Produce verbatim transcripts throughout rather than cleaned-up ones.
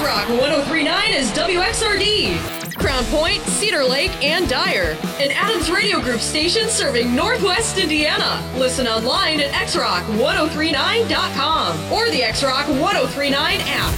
X-Rock one oh three point nine is W X R D. Crown Point, Cedar Lake, and Dyer. An Adams Radio Group station serving Northwest Indiana. Listen online at x rock ten thirty-nine dot com or the X-Rock ten thirty-nine app.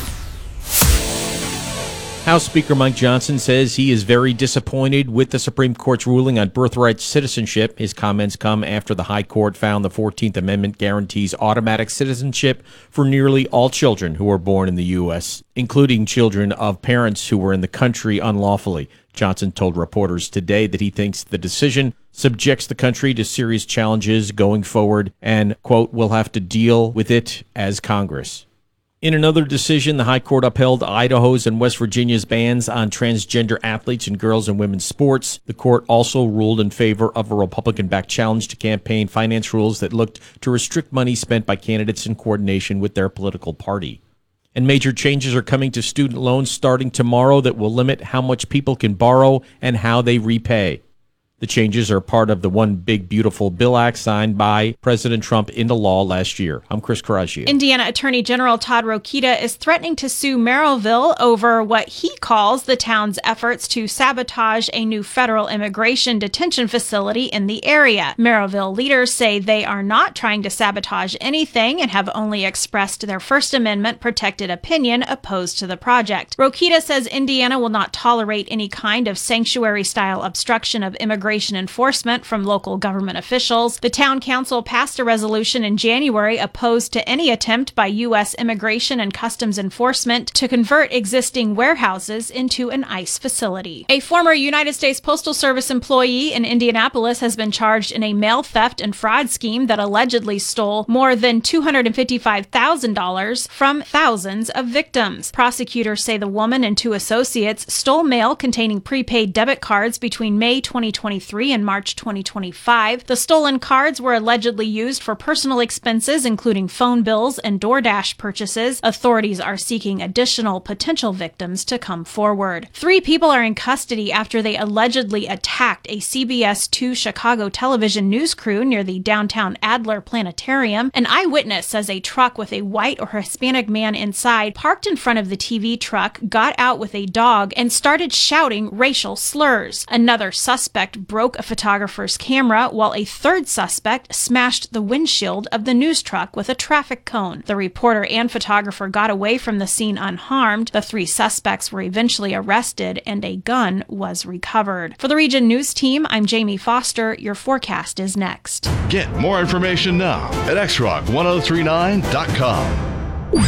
House Speaker Mike Johnson says he is very disappointed with the Supreme Court's ruling on birthright citizenship. His comments come after the High Court found the fourteenth Amendment guarantees automatic citizenship for nearly all children who are born in the U S, including children of parents who were in the country unlawfully. Johnson told reporters today that he thinks the decision subjects the country to serious challenges going forward and, quote, will have to deal with it as Congress. In another decision, the High Court upheld Idaho's and West Virginia's bans on transgender athletes in girls and women's sports. The court also ruled in favor of a Republican-backed challenge to campaign finance rules that looked to restrict money spent by candidates in coordination with their political party. And major changes are coming to student loans starting tomorrow that will limit how much people can borrow and how they repay. The changes are part of the One Big Beautiful Bill Act signed by President Trump into law last year. I'm Chris Coraggio. Indiana Attorney General Todd Rokita is threatening to sue Merrillville over what he calls the town's efforts to sabotage a new federal immigration detention facility in the area. Merrillville leaders say they are not trying to sabotage anything and have only expressed their First Amendment protected opinion opposed to the project. Rokita says Indiana will not tolerate any kind of sanctuary-style obstruction of immigration enforcement from local government officials. The town council passed a resolution in January opposed to any attempt by U S Immigration and Customs Enforcement to convert existing warehouses into an ICE facility. A former United States Postal Service employee in Indianapolis has been charged in a mail theft and fraud scheme that allegedly stole more than two hundred fifty-five thousand dollars from thousands of victims. Prosecutors say the woman and two associates stole mail containing prepaid debit cards between May twenty twenty-three and March twenty twenty-five. The stolen cards were allegedly used for personal expenses, including phone bills and DoorDash purchases. Authorities are seeking additional potential victims to come forward. Three people are in custody after they allegedly attacked a C B S two Chicago television news crew near the downtown Adler Planetarium. An eyewitness says a truck with a white or Hispanic man inside parked in front of the T V truck, got out with a dog, and started shouting racial slurs. Another suspect broke a photographer's camera, while a third suspect smashed the windshield of the news truck with a traffic cone. The reporter and photographer got away from the scene unharmed. The three suspects were eventually arrested, and a gun was recovered. For the Region News Team, I'm Jamie Foster. Your forecast is next. Get more information now at x rock ten thirty-nine dot com.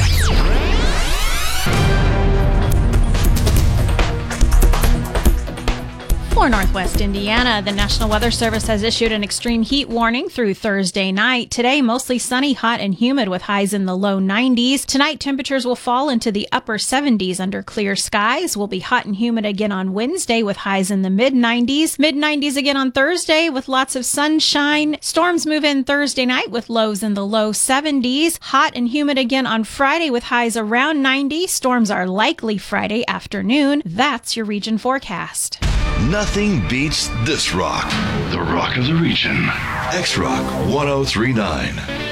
For Northwest Indiana, the National Weather Service has issued an extreme heat warning through Thursday night. Today, mostly sunny, hot, and humid with highs in the low nineties. Tonight, temperatures will fall into the upper seventies under clear skies. Will be hot and humid again on Wednesday with highs in the mid nineties. mid nineties again on Thursday with lots of sunshine. Storms move in Thursday night with lows in the low seventies. Hot and humid again on Friday with highs around ninety. Storms are likely Friday afternoon. That's your region forecast. Nothing beats this rock. The rock of the region. X-Rock ten thirty-nine.